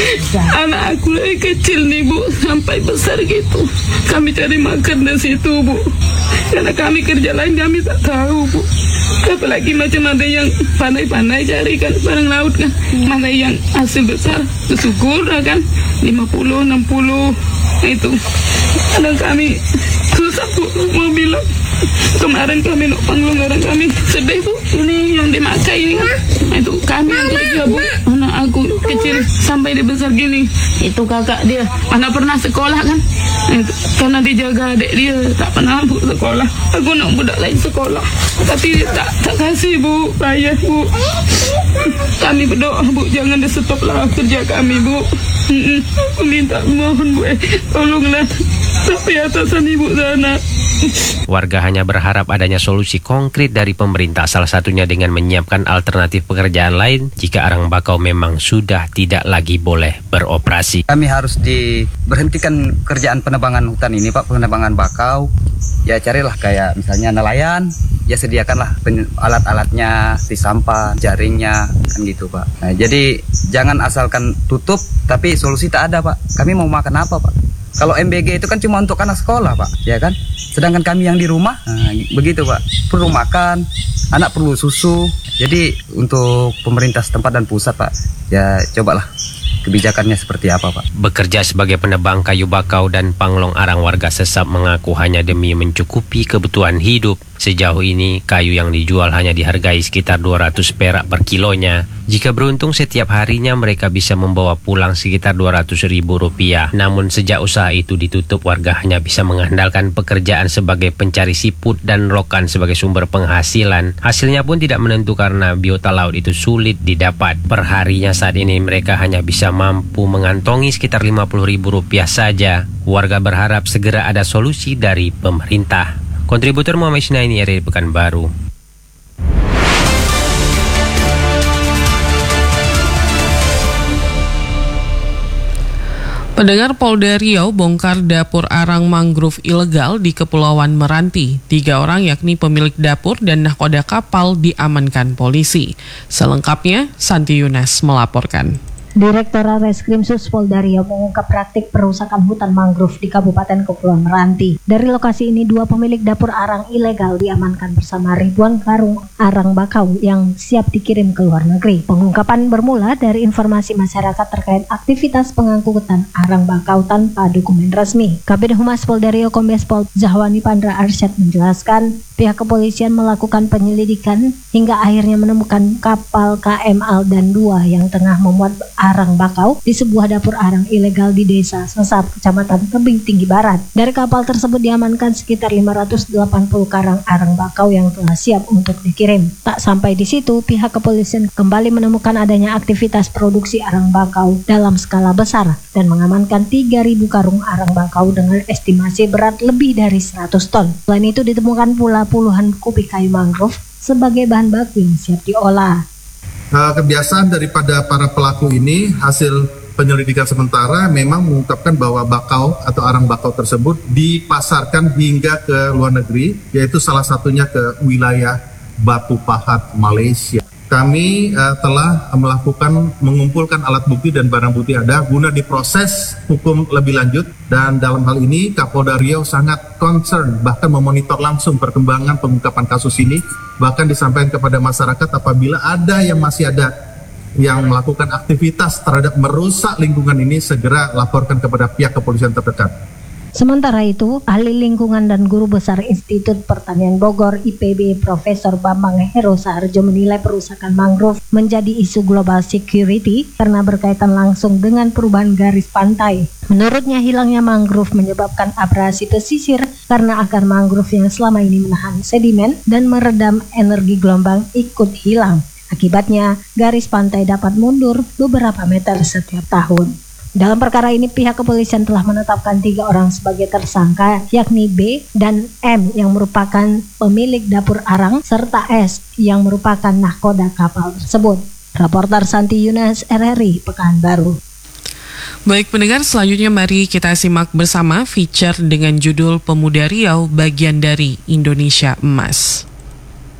Anak aku dari kecil nih Bu, sampai besar gitu. Kami cari makan di situ Bu. Karena kami kerja lain kami tak tahu Bu. Apalagi macam ada yang pandai-pandai cari kan barang laut kan. Mana yang hasil besar, bersyukur kan 50, 60 itu. Kadang kami susah Bu mau bilang. Kemarin kami nak pengelonggaran kami sedih Bu. Ini yang dimakai ini kan. Itu kami yang kerja Bu. Anak aku kecil sampai dia besar gini. Itu kakak dia. Mana pernah sekolah kan. Itu, karena dijaga adik dia tak pernah Bu sekolah. Aku nak budak lain sekolah. Tapi tak kasih Bu. Payah Bu. Kami berdoa Bu, jangan di stop lah kerja kami Bu. Minta mohon Bu, tolonglah. Tapi atasan ibu sana. Warga hanya berharap adanya solusi konkret dari pemerintah, salah satunya dengan menyiapkan alternatif pekerjaan lain jika arang bakau memang sudah tidak lagi boleh beroperasi. Kami harus diberhentikan kerjaan penebangan hutan ini Pak, penebangan bakau. Ya carilah kayak misalnya nelayan, ya sediakanlah alat-alatnya, di sampah, jaringnya, kan gitu Pak. Nah, jadi jangan asalkan tutup, tapi solusi tak ada Pak. Kami mau makan apa Pak? Kalau MBG itu kan cuma untuk anak sekolah Pak, ya kan? Sedangkan kami yang di rumah, begitu Pak, perlu makan, anak perlu susu. Jadi untuk pemerintah setempat dan pusat Pak, ya cobalah kebijakannya seperti apa Pak. Bekerja sebagai penebang kayu bakau dan panglong arang, warga Sesap mengaku hanya demi mencukupi kebutuhan hidup. Sejauh ini kayu yang dijual hanya dihargai sekitar 200 perak per kilonya. Jika beruntung setiap harinya mereka bisa membawa pulang sekitar 200.000 rupiah. Namun sejak usaha itu ditutup, warga hanya bisa mengandalkan pekerjaan sebagai pencari siput dan rokan sebagai sumber penghasilan. Hasilnya pun tidak menentu karena biota laut itu sulit didapat. Perharinya saat ini mereka hanya bisa mampu mengantongi sekitar 50.000 rupiah saja. Warga berharap segera ada solusi dari pemerintah. Kontributor Muhammad Isnaini, RRI Pekanbaru. Pendengar, Polda Riau bongkar dapur arang mangrove ilegal di Kepulauan Meranti. 3 orang yakni pemilik dapur dan nahkoda kapal diamankan polisi. Selengkapnya, Santi Yunas melaporkan. Direktorat Reskrimsus Polda Riau mengungkap praktik perusakan hutan mangrove di Kabupaten Kepulauan Meranti. Dari lokasi ini, 2 pemilik dapur arang ilegal diamankan bersama ribuan karung arang bakau yang siap dikirim ke luar negeri. Pengungkapan bermula dari informasi masyarakat terkait aktivitas pengangkutan arang bakau tanpa dokumen resmi. Kabid Humas Polda Riau Kombes Pol Zahwani Pandra Arsyad menjelaskan, pihak kepolisian melakukan penyelidikan hingga akhirnya menemukan kapal KM Aldan 2 yang tengah memuat arang bakau di sebuah dapur arang ilegal di Desa Sesap, Kecamatan Tebing Tinggi Barat. Dari kapal tersebut diamankan sekitar 580 karang arang bakau yang telah siap untuk dikirim. Tak sampai di situ, pihak kepolisian kembali menemukan adanya aktivitas produksi arang bakau dalam skala besar dan mengamankan 3.000 karung arang bakau dengan estimasi berat lebih dari 100 ton. Selain itu ditemukan pula puluhan kubik kayu mangrove sebagai bahan baku yang siap diolah. Kebiasaan daripada para pelaku ini, hasil penyelidikan sementara memang mengungkapkan bahwa bakau atau arang bakau tersebut dipasarkan hingga ke luar negeri, yaitu salah satunya ke wilayah Batu Pahat, Malaysia. Kami telah mengumpulkan alat bukti dan barang bukti ada guna diproses hukum lebih lanjut, dan dalam hal ini Kapolda Riau sangat concern, bahkan memonitor langsung perkembangan pengungkapan kasus ini, bahkan disampaikan kepada masyarakat apabila ada yang masih ada yang melakukan aktivitas terhadap merusak lingkungan ini, segera laporkan kepada pihak kepolisian terdekat. Sementara itu, ahli lingkungan dan guru besar Institut Pertanian Bogor IPB Profesor Bambang Hero Saharjo menilai perusakan mangrove menjadi isu global security karena berkaitan langsung dengan perubahan garis pantai. Menurutnya, hilangnya mangrove menyebabkan abrasi pesisir karena akar mangrove yang selama ini menahan sedimen dan meredam energi gelombang ikut hilang. Akibatnya, garis pantai dapat mundur beberapa meter setiap tahun. Dalam perkara ini, pihak kepolisian telah menetapkan 3 orang sebagai tersangka, yakni B dan M yang merupakan pemilik dapur arang, serta S yang merupakan nahkoda kapal tersebut. Reporter Santi Yunas, RRI Pekanbaru. Baik pendengar, selanjutnya mari kita simak bersama feature dengan judul Pemuda Riau bagian dari Indonesia Emas.